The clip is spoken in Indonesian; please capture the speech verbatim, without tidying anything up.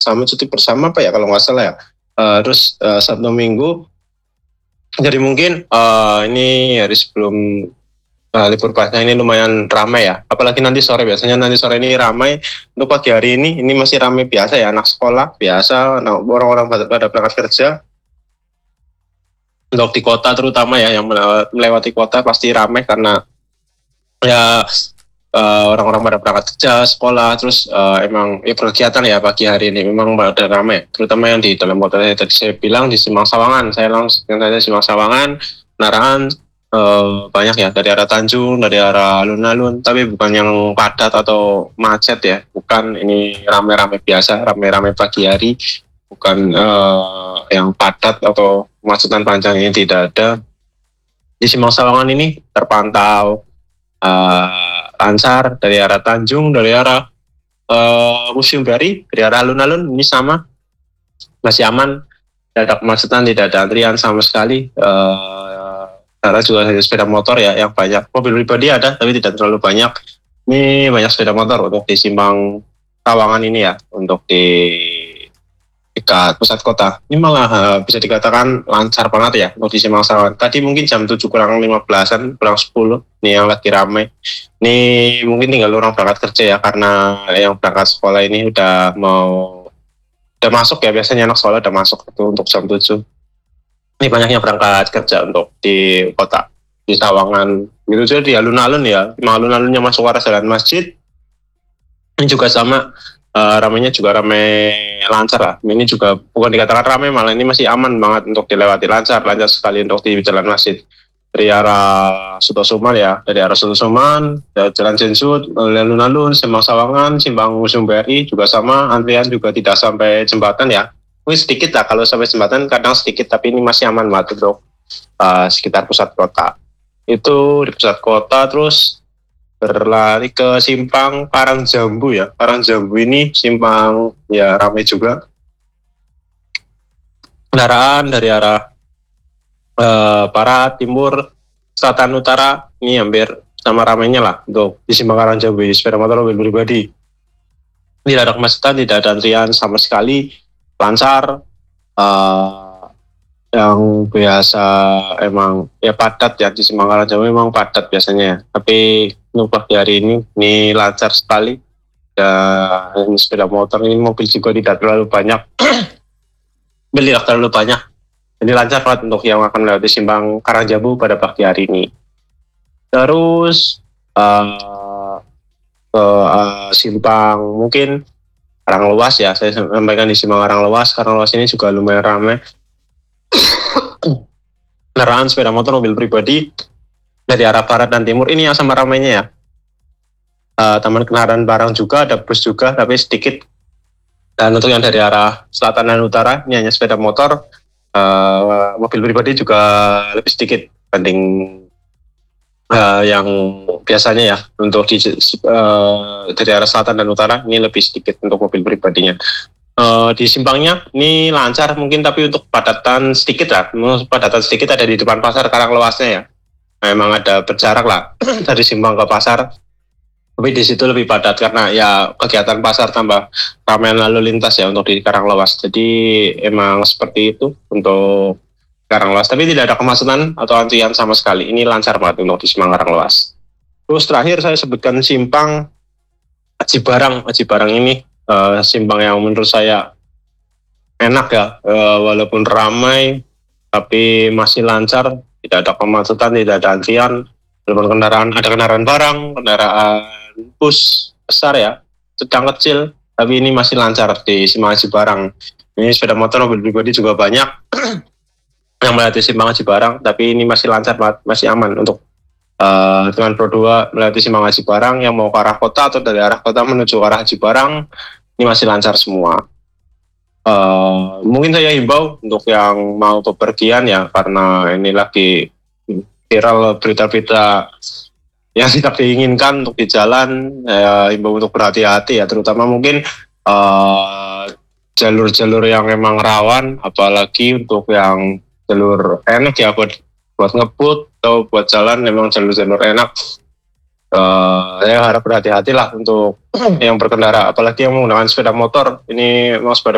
bersama, cuti bersama apa ya kalau nggak salah ya. Uh, terus uh, Sabtu Minggu. Jadi mungkin uh, ini hari sebelum uh, libur panjang ini lumayan ramai ya. Apalagi nanti sore, biasanya nanti sore ini ramai. Untuk pagi hari ini, ini masih ramai biasa ya, anak sekolah biasa, nah, orang-orang pada berangkat kerja. Untuk di kota terutama ya, yang melewati kota pasti ramai karena ya uh, orang-orang pada berangkat kerja, sekolah, terus uh, emang ya, berkegiatan ya pagi hari ini memang pada ramai, terutama yang di dalam kota. Tadi saya bilang di Simpang Sawangan, saya langsung tanya Simpang Sawangan, kendaraan uh, banyak ya dari arah Tanjung, dari arah alun-alun, tapi bukan yang padat atau macet ya, bukan, ini ramai-ramai biasa, ramai-ramai pagi hari, bukan uh, yang padat atau kemacetan panjang, ini tidak ada. Di Simpang Sawangan ini terpantau uh, lancar dari arah Tanjung, dari arah uh, Museum Bari, dari arah alun-alun, ini sama, masih aman, tidak ada kemacetan, tidak ada antrian sama sekali. Uh, karena juga ada sepeda motor ya yang banyak, mobil pribadi ada tapi tidak terlalu banyak. Ini banyak sepeda motor untuk di Simpang Sawangan ini ya, untuk di dekat pusat kota. Ini malah uh, bisa dikatakan lancar banget ya untuk di Simpang Sawangan. Tadi mungkin jam tujuh kurang lima belasan, kurang sepuluh, nih yang lagi ramai. Ini mungkin tinggal orang berangkat kerja ya, karena yang berangkat sekolah ini udah mau, udah masuk ya, biasanya anak sekolah udah masuk itu untuk jam tujuh. Ini banyaknya berangkat kerja untuk di kota, di Sawangan. Gitu saja di alun-alun ya, alun-alunnya masuk arah jalan masjid. Ini juga sama. Uh, ramainya juga ramai lancar lah. Ini juga bukan dikatakan ramai, malah ini masih aman banget untuk dilewati, lancar, lancar sekali untuk di jalan masjid. Dari arah Sutosuman ya, dari arah Sutosuman, Jalan Jensut, alun-alun, Simpang Sawangan, Simpang Museum B R I juga sama, antrian juga tidak sampai jembatan ya. Mungkin sedikit lah kalau sampai jembatan, kadang sedikit, tapi ini masih aman banget untuk uh, sekitar pusat kota. Itu di pusat kota. Terus berlari ke Simpang Karangjambu ya. Karangjambu ini simpang ya ramai juga. Kendaraan dari arah uh, barat, timur, selatan, utara ini hampir sama ramainya lah untuk di Simpang Karangjambu, di sepeda motor, mobil pribadi. Tidak ada kemacetan, tidak ada antrian sama sekali, lancar. Uh, yang biasa emang ya padat ya di Simpang Karangjambu, memang padat biasanya ya. Tapi untuk pagi hari ini ini lancar sekali. Dan sepeda motor ini, mobil juga tidak terlalu banyak. Beli tidak terlalu banyak. Jadi lancar banget untuk yang akan melewati Simpang Karangjambu pada pagi hari ini. Terus uh, ke uh, Simpang mungkin Karanglewas ya. Saya sampaikan di Simpang Karanglewas. Karanglewas ini juga lumayan ramai. Kendaraan sepeda motor, mobil pribadi dari arah barat dan timur ini yang sama ramainya ya. Uh, taman kendaraan barang juga, ada bus juga tapi sedikit. Dan untuk yang dari arah selatan dan utara ini hanya sepeda motor, uh, mobil pribadi juga lebih sedikit banding uh, yang biasanya ya. Untuk di, uh, dari arah selatan dan utara ini lebih sedikit untuk mobil pribadinya. Uh, di simpangnya ini lancar mungkin, tapi untuk padatan sedikit lah. Padatan sedikit ada di depan pasar Karanglewasnya ya. Memang ada berjarak lah dari simpang ke pasar. Tapi di situ lebih padat karena ya kegiatan pasar tambah ramaian lalu lintas ya untuk di Karanglewas. Jadi emang seperti itu untuk Karanglewas. Tapi tidak ada kemacetan atau antrian sama sekali. Ini lancar banget untuk di Simpang Karanglewas. Terus terakhir saya sebutkan Simpang Aji Barang. Aji Barang ini uh, simpang yang menurut saya enak ya, uh, walaupun ramai tapi masih lancar. Tidak ada kemacetan, tidak ada antrian. Walaupun kendaraan, ada kendaraan barang, kendaraan bus besar ya, sedang kecil, tapi ini masih lancar di Simpang Aji Barang. Ini sepeda motor, mobil pribadi juga banyak yang melewati Simpang Aji Barang, tapi ini masih lancar, masih aman untuk uh, dengan Pro dua melewati Simpang Aji Barang yang mau ke arah kota atau dari arah kota menuju ke arah Aji Barang, ini masih lancar semua. Uh, mungkin saya himbau untuk yang mau bepergian ya, karena ini lagi viral berita-berita yang tidak diinginkan untuk di jalan, ya, himbau untuk berhati-hati ya, terutama mungkin uh, jalur-jalur yang memang rawan, apalagi untuk yang jalur enak ya buat buat ngebut atau buat jalan, memang jalur-jalur enak. Uh, saya harap berhati-hati lah untuk yang berkendara, apalagi yang menggunakan sepeda motor. Ini memang sepeda